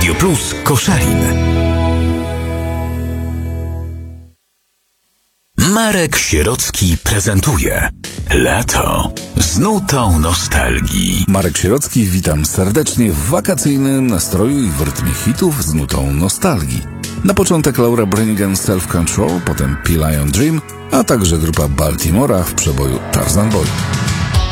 Radio Plus Koszalin. Marek Sierocki prezentuje Lato z nutą nostalgii. Marek Sierocki, witam serdecznie w wakacyjnym nastroju i w rytmie hitów z nutą nostalgii. Na początek Laura Branigan Self Control, potem P-Lion Dream, a także grupa Baltimora w przeboju Tarzan Boy.